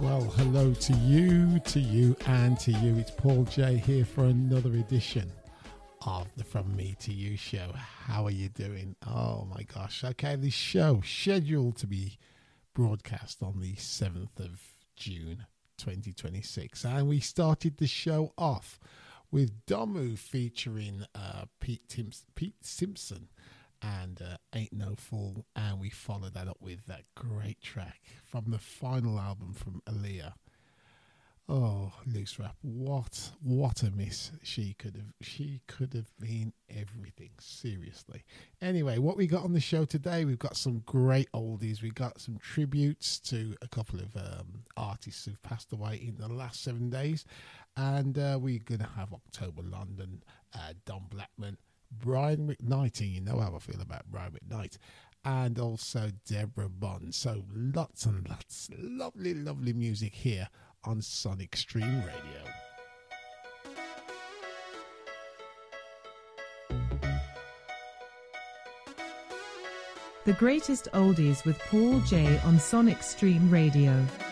Well, hello to you, and to you. It's Paul J here for another edition of the From Me to You show. How are you doing? Oh my gosh. Okay, this show scheduled to be broadcast on the 7th of June 2026. And we started the show off with Domu featuring Pete Simpson and Ain't No Fool, and we followed that up with that great track from the final album from Aaliyah. Oh, Loose Rap, what a miss. She could have been everything, seriously. Anyway, what we got on the show today, we've got some great oldies. We got some tributes to a couple of artists who've passed away in the last 7 days, and we're gonna have October London, Don Blackman, Brian McKnight, and you know how I feel about Brian McKnight, and also Deborah Bond. So lots and lots lovely music here on Sonic Stream Radio. The greatest oldies with Paul J on Sonic Stream Radio.